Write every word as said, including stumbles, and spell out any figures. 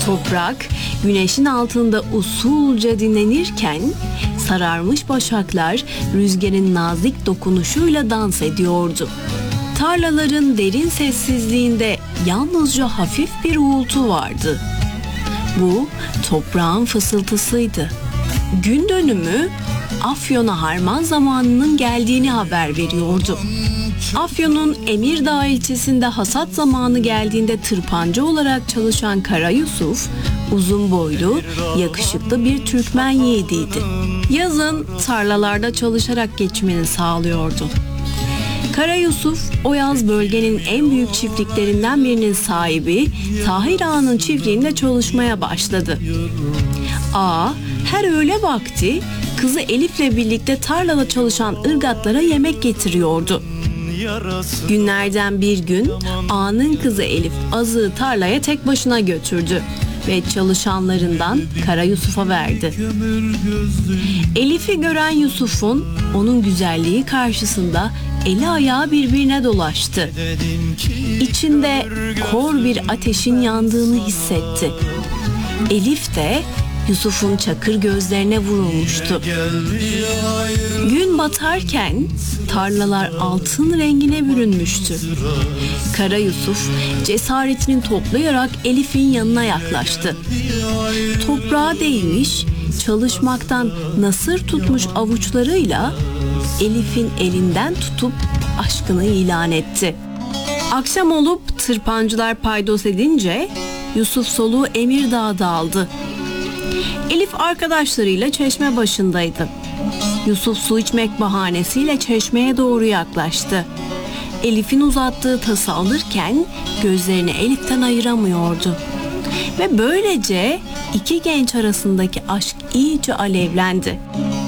Toprak güneşin altında usulca dinlenirken sararmış başaklar rüzgarın nazik dokunuşuyla dans ediyordu. Tarlaların derin sessizliğinde yalnızca hafif bir uğultu vardı. Bu toprağın fısıltısıydı. Gün dönümü Afyon'a harman zamanının geldiğini haber veriyordu. Afyon'un Emirdağ ilçesinde hasat zamanı geldiğinde tırpancı olarak çalışan Kara Yusuf, uzun boylu, yakışıklı bir Türkmen yiğidiydi. Yazın tarlalarda çalışarak geçimini sağlıyordu. Kara Yusuf, o yaz bölgenin en büyük çiftliklerinden birinin sahibi Tahir Ağa'nın çiftliğinde çalışmaya başladı. Ağa her öğle vakti kızı Elif'le birlikte tarlada çalışan ırgatlara yemek getiriyordu. Günlerden bir gün ağanın kızı Elif azığı tarlaya tek başına götürdü ve çalışanlarından Kara Yusuf'a verdi. Elif'i gören Yusuf'un onun güzelliği karşısında eli ayağı birbirine dolaştı. İçinde kor bir ateşin yandığını hissetti. Elif de Yusuf'un çakır gözlerine vurulmuştu. Gün batarken tarlalar altın rengine bürünmüştü. Kara Yusuf cesaretini toplayarak Elif'in yanına yaklaştı. Toprağa değmiş, çalışmaktan nasır tutmuş avuçlarıyla Elif'in elinden tutup aşkını ilan etti. Akşam olup tırpancılar paydos edince Yusuf soluğu Emirdağ'da aldı. Elif arkadaşlarıyla çeşme başındaydı. Yusuf su içmek bahanesiyle çeşmeye doğru yaklaştı. Elif'in uzattığı tası alırken gözlerini Elif'ten ayıramıyordu. Ve böylece iki genç arasındaki aşk iyice alevlendi.